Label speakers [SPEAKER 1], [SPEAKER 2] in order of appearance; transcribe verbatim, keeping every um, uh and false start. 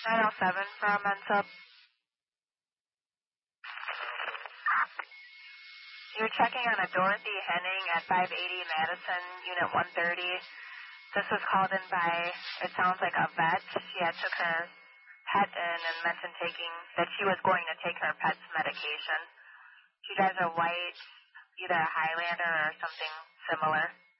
[SPEAKER 1] nine oh seven from Mensub. You're checking on a Dorothy Henning at five eighty Madison, Unit one thirty. This was called in by, it sounds like a vet. She had took her pet in and mentioned taking, that she was going to take her pet's medication. She drives a white, either a Highlander or something similar.